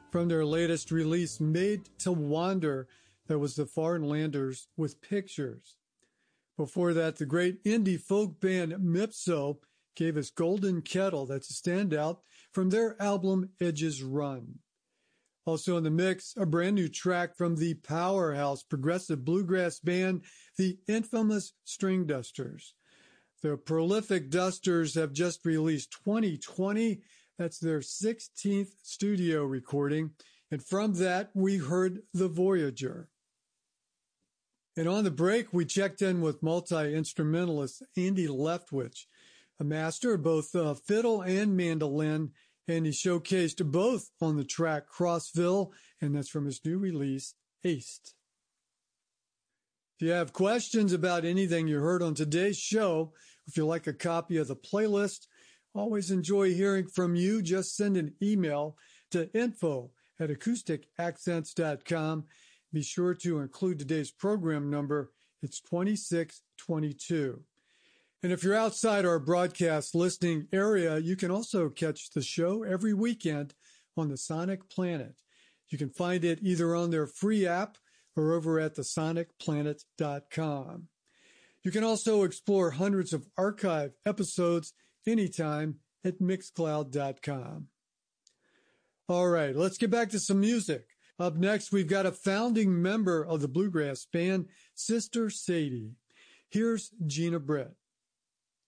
from their latest release, Made to Wander. That was the Foreignlanders with Pictures. Before that, the great indie folk band Mipso gave us Golden Kettle. That's a standout from their album Edges Run. Also in the mix, a brand new track from the powerhouse progressive bluegrass band, the infamous String Dusters. The prolific Dusters have just released 2020. That's their 16th studio recording. And from that, we heard The Voyager. And on the break, we checked in with multi-instrumentalist Andy Leftwich, a master of both fiddle and mandolin, and he showcased both on the track Crossville, and that's from his new release, Aced. If you have questions about anything you heard on today's show, if you like a copy of the playlist, always enjoy hearing from you. Just send an email to info@acousticaccents.com. Be sure to include today's program number. It's 2622. And if you're outside our broadcast listening area, you can also catch the show every weekend on the Sonic Planet. You can find it either on their free app or over at thesonicplanet.com. You can also explore hundreds of archive episodes anytime at mixcloud.com. All right, let's get back to some music. Up next, we've got a founding member of the bluegrass band, Sister Sadie. Here's Gina Britt.